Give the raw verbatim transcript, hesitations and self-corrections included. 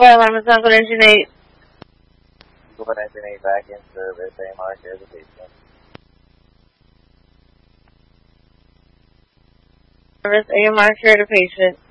Fire alarm is not going to engine eight. Going to engine eight back in service. A M R share the patient. Service A M R share the patient.